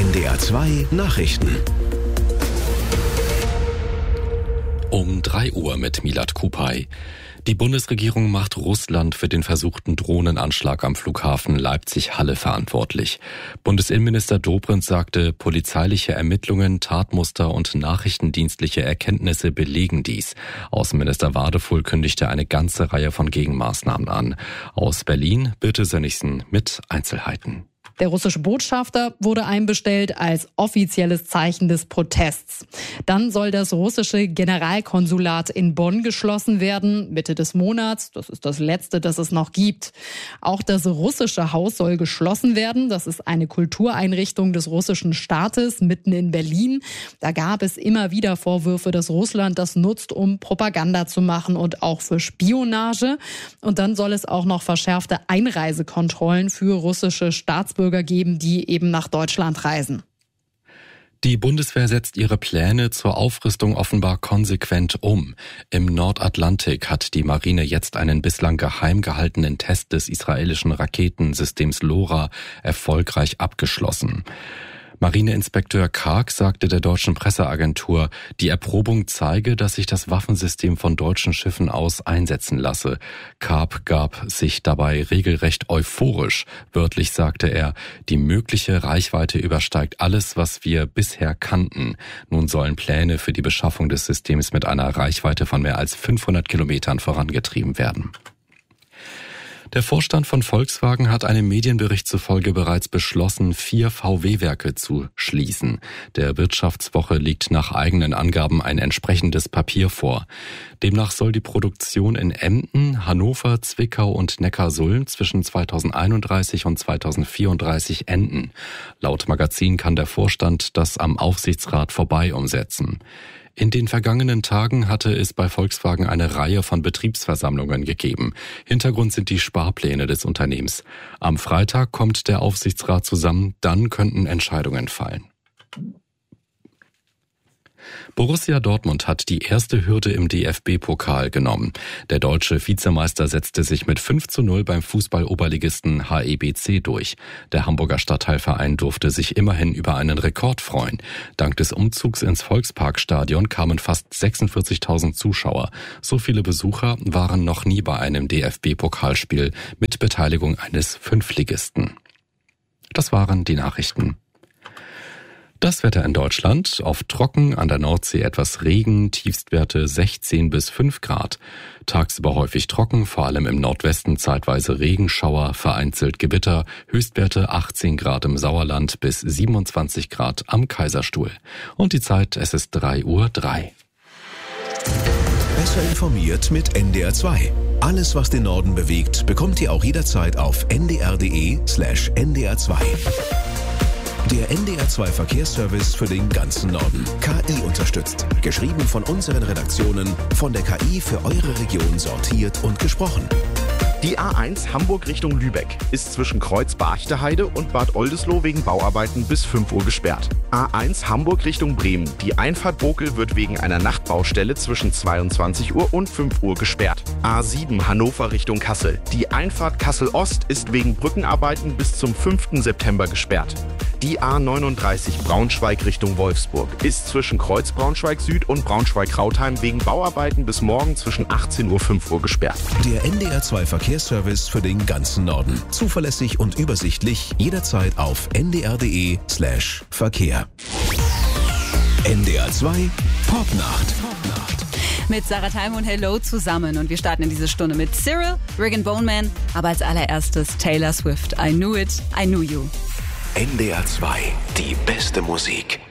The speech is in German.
NDR 2 Nachrichten. Um 3 Uhr mit Milad Kupay. Die Bundesregierung macht Russland für den versuchten Drohnenanschlag am Flughafen Leipzig-Halle verantwortlich. Bundesinnenminister Dobrindt sagte, polizeiliche Ermittlungen, Tatmuster und nachrichtendienstliche Erkenntnisse belegen dies. Außenminister Wadefuhl kündigte eine ganze Reihe von Gegenmaßnahmen an. Aus Berlin Birte Sönnigsen mit Einzelheiten. Der russische Botschafter wurde einbestellt als offizielles Zeichen des Protests. Dann soll das russische Generalkonsulat in Bonn geschlossen werden, Mitte des Monats. Das ist das letzte, das es noch gibt. Auch das russische Haus soll geschlossen werden. Das ist eine Kultureinrichtung des russischen Staates mitten in Berlin. Da gab es immer wieder Vorwürfe, dass Russland das nutzt, um Propaganda zu machen und auch für Spionage. Und dann soll es auch noch verschärfte Einreisekontrollen für russische Staatsbürger geben, die eben nach Deutschland reisen. Die Bundeswehr setzt ihre Pläne zur Aufrüstung offenbar konsequent um. Im Nordatlantik hat die Marine jetzt einen bislang geheim gehaltenen Test des israelischen Raketensystems LoRa erfolgreich abgeschlossen. Marineinspekteur Karg sagte der deutschen Presseagentur, die Erprobung zeige, dass sich das Waffensystem von deutschen Schiffen aus einsetzen lasse. Karg gab sich dabei regelrecht euphorisch. Wörtlich sagte er, die mögliche Reichweite übersteigt alles, was wir bisher kannten. Nun sollen Pläne für die Beschaffung des Systems mit einer Reichweite von mehr als 500 Kilometern vorangetrieben werden. Der Vorstand von Volkswagen hat einem Medienbericht zufolge bereits beschlossen, 4 VW-Werke zu schließen. Der Wirtschaftswoche liegt nach eigenen Angaben ein entsprechendes Papier vor. Demnach soll die Produktion in Emden, Hannover, Zwickau und Neckarsulm zwischen 2031 und 2034 enden. Laut Magazin kann der Vorstand das am Aufsichtsrat vorbei umsetzen. In den vergangenen Tagen hatte es bei Volkswagen eine Reihe von Betriebsversammlungen gegeben. Hintergrund sind die Sparpläne des Unternehmens. Am Freitag kommt der Aufsichtsrat zusammen, dann könnten Entscheidungen fallen. Borussia Dortmund hat die erste Hürde im DFB-Pokal genommen. Der deutsche Vizemeister setzte sich mit 5:0 beim Fußball-Oberligisten HEBC durch. Der Hamburger Stadtteilverein durfte sich immerhin über einen Rekord freuen. Dank des Umzugs ins Volksparkstadion kamen fast 46.000 Zuschauer. So viele Besucher waren noch nie bei einem DFB-Pokalspiel mit Beteiligung eines Fünftligisten. Das waren die Nachrichten. Das Wetter in Deutschland, oft trocken, an der Nordsee etwas Regen, Tiefstwerte 16 bis 5 Grad. Tagsüber häufig trocken, vor allem im Nordwesten zeitweise Regenschauer, vereinzelt Gewitter, Höchstwerte 18 Grad im Sauerland bis 27 Grad am Kaiserstuhl. Und die Zeit, es ist 3:03 Uhr. Besser informiert mit NDR 2. Alles, was den Norden bewegt, bekommt ihr auch jederzeit auf ndr.de/ndr2. Der NDR 2 Verkehrsservice für den ganzen Norden. KI unterstützt. Geschrieben von unseren Redaktionen, von der KI für eure Region sortiert und gesprochen. Die A1 Hamburg Richtung Lübeck ist zwischen Kreuz-Barchte-Heide und Bad Oldesloe wegen Bauarbeiten bis 5 Uhr gesperrt. A1 Hamburg Richtung Bremen. Die Einfahrt Bokel wird wegen einer Nachtbaustelle zwischen 22 Uhr und 5 Uhr gesperrt. A7 Hannover Richtung Kassel. Die Einfahrt Kassel-Ost ist wegen Brückenarbeiten bis zum 5. September gesperrt. Die A39 Braunschweig Richtung Wolfsburg ist zwischen Kreuz Braunschweig Süd und Braunschweig-Rautheim wegen Bauarbeiten bis morgen zwischen 18 Uhr und 5 Uhr gesperrt. Der NDR 2 Verkehrsservice für den ganzen Norden. Zuverlässig und übersichtlich, jederzeit auf ndr.de/Verkehr. NDR 2 Popnacht. Mit Sarah Time und Hello zusammen. Und wir starten in diese Stunde mit Cyril, Rag & Bone Man, aber als allererstes Taylor Swift. I Knew It, I Knew You. NDR 2, die beste Musik.